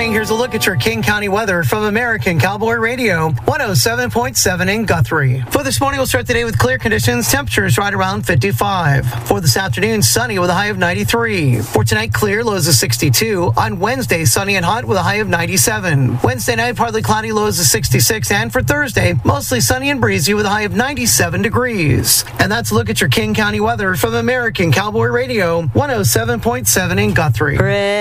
morning. Here's a look at your King County weather from American Cowboy Radio, 107.7 in Guthrie. For this morning, we'll start the day with clear conditions. Temperatures right around 55. For this afternoon, sunny with a high of 93. For tonight, clear, lows of 62. On Wednesday, sunny and hot with a high of 97. Wednesday night, partly cloudy, lows of 66. And for Thursday, mostly sunny and breezy with a high of 97 degrees. And that's a look at your King County weather from American Cowboy Radio, 107.7 in Guthrie.